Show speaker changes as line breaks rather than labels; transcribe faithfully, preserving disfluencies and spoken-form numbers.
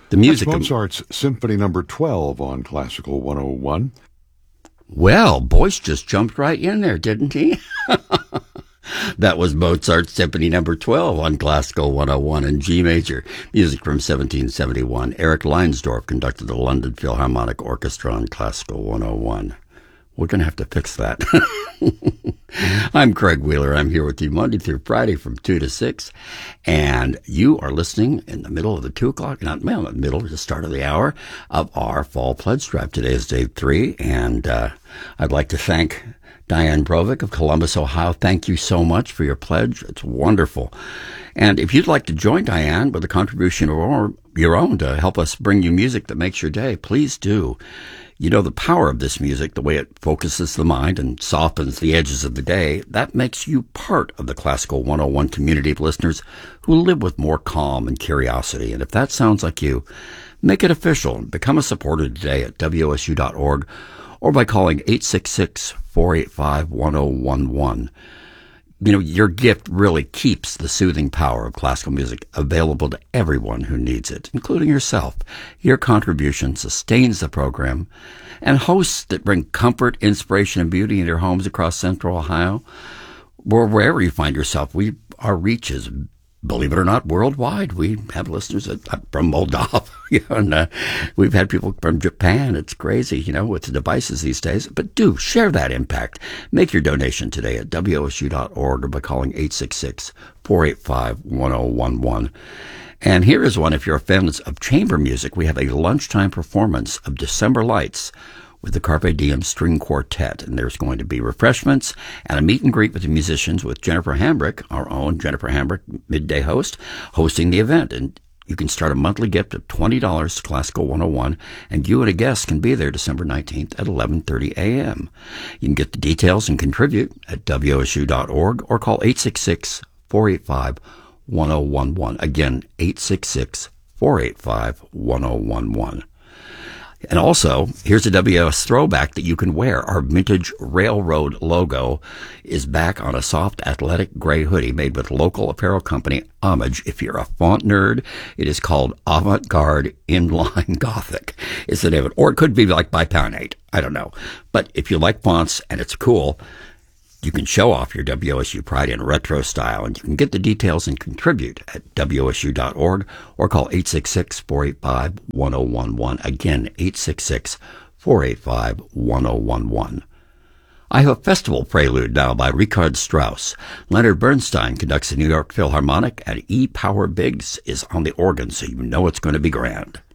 The music.
That's Mozart's Symphony Number twelve on Classical one oh one.
Well, Boyce just jumped right in there, didn't he? That was Mozart's Symphony Number twelve on Classical one oh one in G major. Music from seventeen seventy-one. Eric Leinsdorf conducted the London Philharmonic Orchestra on Classical one oh one. We're going to have to fix that. I'm Craig Wheeler. I'm here with you Monday through Friday from two to six. And you are listening in the middle of the two o'clock, not well, in the middle, the start of the hour of our Fall Pledge Drive. Today is day three. And uh, I'd like to thank Diane Brovick of Columbus, Ohio. Thank you so much for your pledge. It's wonderful. And if you'd like to join Diane with a contribution or your own to help us bring you music that makes your day, please do. You know, the power of this music, the way it focuses the mind and softens the edges of the day, that makes you part of the Classical one oh one community of listeners who live with more calm and curiosity. And if that sounds like you, make it official and become a supporter today at W O S U dot org or by calling eight six six, four eight five, one oh one one. You know, your gift really keeps the soothing power of classical music available to everyone who needs it, including yourself. Your contribution sustains the program, and hosts that bring comfort, inspiration, and beauty into your homes across Central Ohio, or wherever you find yourself. We our reach is, believe it or not, worldwide. We have listeners from Moldova, you know, and uh, we've had people from Japan. It's crazy, you know, with the devices these days. But do share that impact. Make your donation today at W O S U dot org or by calling eight six six, four eight five, one oh one one. And here is one. If you're fans of chamber music, we have a lunchtime performance of December Lights with the Carpe Diem String Quartet, and there's going to be refreshments and a meet and greet with the musicians with Jennifer Hambrick, our own Jennifer Hambrick, midday host, hosting the event. And you can start a monthly gift of twenty dollars to Classical one oh one, and you and a guest can be there December nineteenth at eleven thirty a.m. You can get the details and contribute at W O S U dot org or call eight six six, four eight five, one oh one one. Again, eight six six, four eight five, one oh one one. And also, here's a W S throwback that you can wear. Our vintage railroad logo is back on a soft athletic gray hoodie made with local apparel company Homage. If you're a font nerd, it is called Avant-Garde Inline Gothic. It's the name of it. Or it could be like by Pound eight. I don't know. But if you like fonts and it's cool, you can show off your W O S U pride in retro style, and you can get the details and contribute at W O S U dot org or call eight six six, four eight five, one oh one one. Again, eight six six, four eight five, one oh one one. I have a festival prelude now by Richard Strauss. Leonard Bernstein conducts the New York Philharmonic, and E. Power Biggs is on the organ, so you know it's going to be grand.